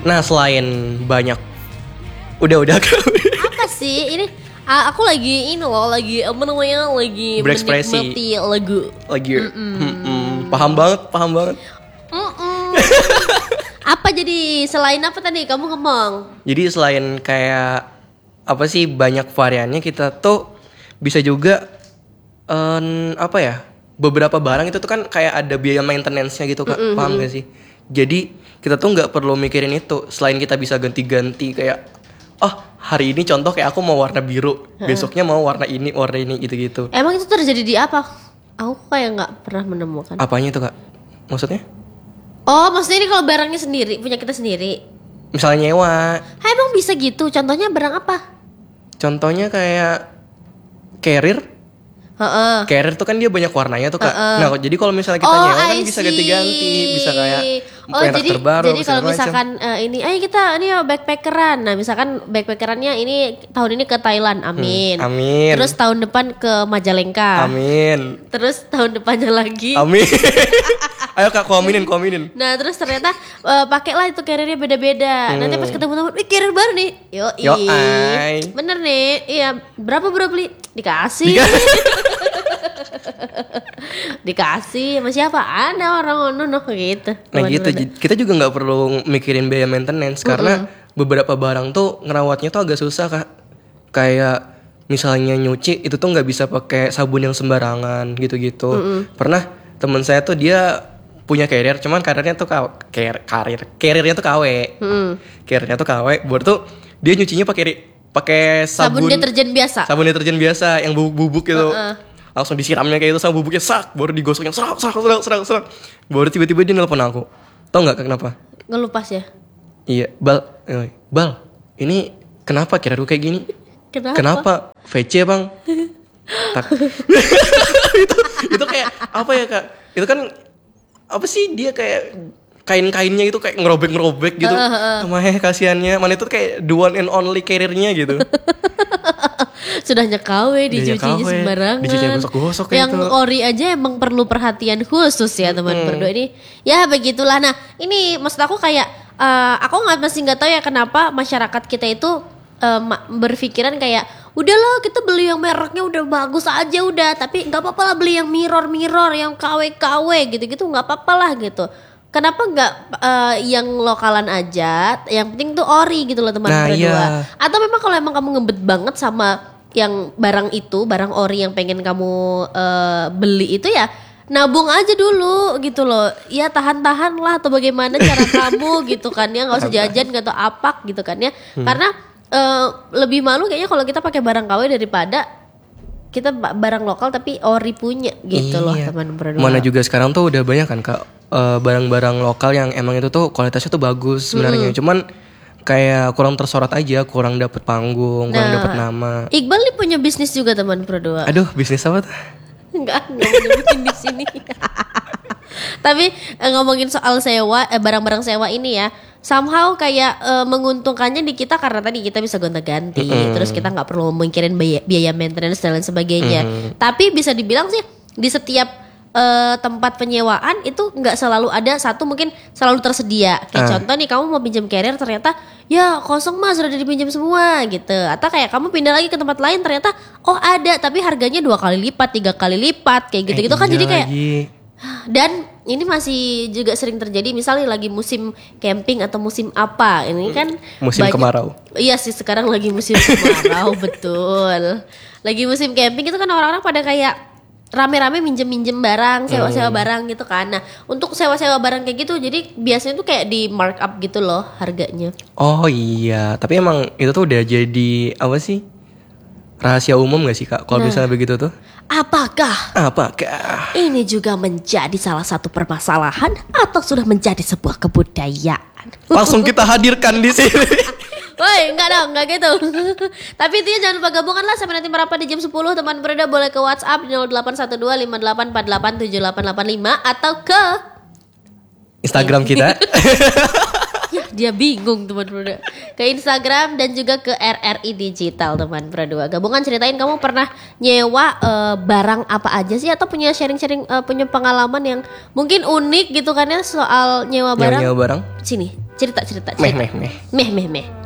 Nah selain banyak, udah Apa sih ini? Aku lagi lagi berekspresi. menikmati lagu. Lagi, paham banget. Apa jadi selain apa tadi kamu ngomong? Jadi selain kayak apa sih banyak variannya, kita tuh bisa juga apa ya? Beberapa barang itu tuh kan kayak ada biaya maintenance-nya gitu Kak. Paham gak sih? Jadi kita tuh nggak perlu mikirin itu. Selain kita bisa ganti-ganti kayak hari ini contoh kayak aku mau warna biru, besoknya mau warna ini gitu-gitu. Emang itu terjadi di apa? Aku kayak nggak pernah menemukan. Apanya itu Kak? Maksudnya? Oh, maksudnya ini kalau barangnya sendiri, punya kita sendiri. Misalnya nyewa. Emang bisa gitu? Contohnya barang apa? Contohnya kayak carrier. Carrier tuh kan dia banyak warnanya tuh Kak. Nah, jadi kalau misalnya kita nyewa kan bisa ganti-ganti, bisa kayak merek terbaru. Jadi kalau misalkan ayo kita ini backpackeran. Nah, misalkan backpackerannya ini tahun ini ke Thailand, amin. Amin. Terus tahun depan ke Majalengka. Amin. Terus tahun depannya lagi. Amin. Ayo Kak, ku aminin. Nah, terus ternyata pakailah itu carriernya beda-beda. Nanti pas ketemu teman, carrier baru nih. Yoi. Bener nih. Iya, berapa bro beli? Dikasih. Dikasih sama siapa? Ada orang gitu. Nah gitu, kita juga nggak perlu mikirin biaya maintenance karena beberapa barang tuh ngerawatnya tuh agak susah Kak. Kayak misalnya nyuci itu tuh nggak bisa pakai sabun yang sembarangan gitu-gitu. Pernah teman saya tuh dia punya carrier, cuman carriernya tuh carriernya tuh KW. Carriernya tuh KW, baru tuh dia nyucinya pakai sabun deterjen biasa yang bubuk gitu. Langsung disiramnya kayak itu sama bubuknya baru digosoknya serak. Baru tiba-tiba dia nelpon aku. Tahu nggak kenapa? Ngelupas ya? Iya, Bal, ini kenapa carrierku kayak gini? Kenapa? VC bang. itu kayak apa ya Kak? Itu kan apa sih, dia kayak kain-kainnya itu kayak ngerobek gitu. Namanya kasihannya. Mana itu kayak the one and only carriernya gitu. Sudah KW dicucinya sembarangan. Dicucinya gosok-gosok yang itu. ori aja emang perlu perhatian khusus ya teman berdua ini. Ya begitulah. Nah ini maksud aku kayak aku masih nggak tahu ya kenapa masyarakat kita itu berpikiran kayak udahlah kita beli yang mereknya udah bagus aja udah, tapi nggak apa-apa lah beli yang mirror yang KW gitu nggak apa-apa lah gitu. Kenapa nggak yang lokalan aja, yang penting tuh ori gitu loh teman berdua. Iya. Atau memang kalau emang kamu ngebet banget sama yang barang ori yang pengen kamu beli itu ya nabung aja dulu gitu loh. Ya tahan-tahan lah atau bagaimana cara kamu gitu kan ya, nggak usah jajan nggak tau apak gitu kan ya. Karena lebih malu kayaknya kalau kita pakai barang KW daripada kita barang lokal tapi ori punya gitu loh teman berdua. Mana juga sekarang tuh udah banyak kan Kak barang-barang lokal yang emang itu tuh kualitasnya tuh bagus sebenarnya. Cuman kayak kurang tersorot aja, kurang dapet panggung, kurang dapet nama. Iqbal nih punya bisnis juga teman berdua. Aduh, bisnis apa tuh? Enggak nyebutin di sini. Tapi ngomongin soal sewa, barang-barang sewa ini ya, somehow kayak menguntungkannya di kita karena tadi kita bisa gonta-ganti, terus kita nggak perlu mikirin biaya maintenance dan lain sebagainya. Tapi bisa dibilang sih di setiap tempat penyewaan itu nggak selalu ada satu, mungkin selalu tersedia. Kayak contoh nih, kamu mau pinjam carrier ternyata ya kosong mas, sudah dipinjam semua gitu. Atau kayak kamu pindah lagi ke tempat lain ternyata ada tapi harganya 2 kali lipat 3 kali lipat kayak gitu kan. Jadi kayak dan ini masih juga sering terjadi misalnya lagi musim camping atau musim apa, ini kan musim kemarau. Iya sih sekarang lagi musim kemarau. Betul, lagi musim camping itu kan orang-orang pada kayak rame-rame minjem barang, sewa-sewa barang gitu kan. Nah, untuk sewa-sewa barang kayak gitu, jadi biasanya tuh kayak di markup gitu loh harganya. Oh iya, tapi emang itu tuh udah jadi apa sih? Rahasia umum gak sih Kak kalau misalnya begitu tuh? Apakah ini juga menjadi salah satu permasalahan atau sudah menjadi sebuah kebudayaan? Langsung kita hadirkan di sini. Woi, enggak dong, enggak gitu. Tapi intinya jangan lupa gabungan lah sampai nanti merapat di jam 10. Teman berada boleh ke WhatsApp 081258487885 atau ke Instagram kita. Ya, dia bingung teman berdua. Ke Instagram dan juga ke RRI Digital teman berdua. Gabungan ceritain kamu pernah nyewa barang apa aja sih, atau punya sharing-sharing punya pengalaman yang mungkin unik gitu kan ya soal nyewa barang. Nyewa barang. Sini. Cerita. Meh. Meh.